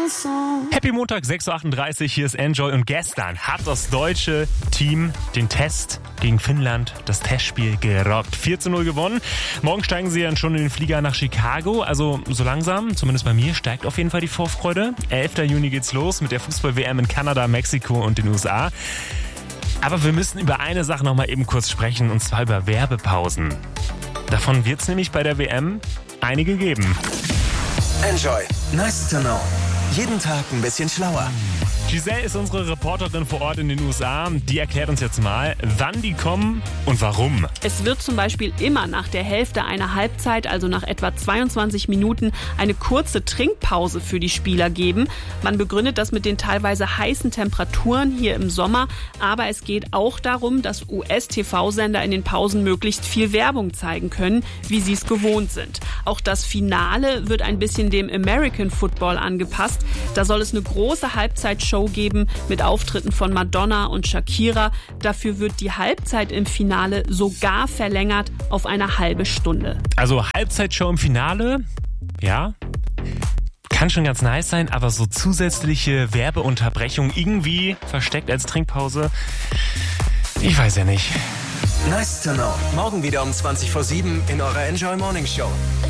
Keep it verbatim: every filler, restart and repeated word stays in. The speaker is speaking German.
Happy Montag, sechs Uhr achtunddreißig, hier ist Enjoy. Und gestern hat das deutsche Team den Test gegen Finnland, das Testspiel, gerockt. vier zu null gewonnen. Morgen steigen sie dann schon in den Flieger nach Chicago. Also so langsam, zumindest bei mir, steigt auf jeden Fall die Vorfreude. elfter Juni geht's los mit der Fußball-W M in Kanada, Mexiko und den U S A. Aber wir müssen über eine Sache noch mal eben kurz sprechen, und zwar über Werbepausen. Davon wird es nämlich bei der W M einige geben. Enjoy. Nice to know. Jeden Tag ein bisschen schlauer. Giselle ist unsere Reporterin vor Ort in den U S A. Die erklärt uns jetzt mal, wann die kommen und warum. Es wird zum Beispiel immer nach der Hälfte einer Halbzeit, also nach etwa zweiundzwanzig Minuten, eine kurze Trinkpause für die Spieler geben. Man begründet das mit den teilweise heißen Temperaturen hier im Sommer. Aber es geht auch darum, dass U S-T V-Sender in den Pausen möglichst viel Werbung zeigen können, wie sie es gewohnt sind. Auch das Finale wird ein bisschen dem American Football angepasst. Da soll es eine große Halbzeitshow geben mit Auftritten von Madonna und Shakira. Dafür wird die Halbzeit im Finale sogar verlängert auf eine halbe Stunde. Also Halbzeitshow im Finale, ja, kann schon ganz nice sein, aber so zusätzliche Werbeunterbrechung irgendwie versteckt als Trinkpause, ich weiß ja nicht. Nice to know. Morgen wieder um zwanzig vor sieben in eurer Enjoy Morning Show.